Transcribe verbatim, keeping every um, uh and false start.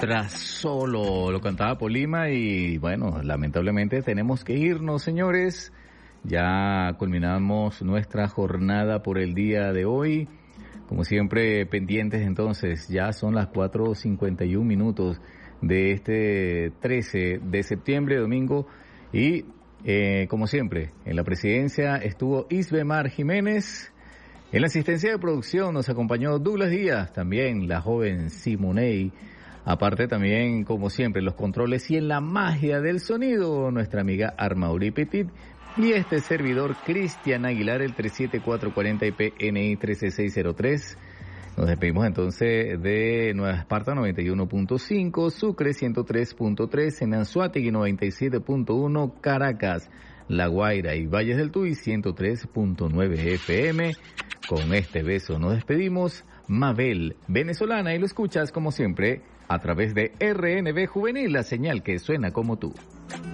Mientras solo lo cantaba Polima y bueno, lamentablemente tenemos que irnos, señores. Ya culminamos nuestra jornada por el día de hoy. Como siempre, pendientes entonces, ya son las cuatro cincuenta y un minutos de este trece de septiembre, domingo, y eh, como siempre, en la presidencia estuvo Isbemar Jiménez. En la asistencia de producción nos acompañó Douglas Díaz, también la joven Simonei. Aparte también, como siempre, los controles y en la magia del sonido, nuestra amiga Armauri Petit. Y este servidor, Cristian Aguilar, el tres siete cuatro cuatro cero P N I uno tres seis cero tres. Nos despedimos entonces de Nueva Esparta noventa y uno punto cinco, Sucre ciento tres punto tres, en Anzoátegui noventa y siete punto uno, Caracas, La Guaira y Valles del Tuy ciento tres punto nueve F M. Con este beso nos despedimos. Mabel, venezolana, y lo escuchas como siempre a través de R N B Juvenil, la señal que suena como tú.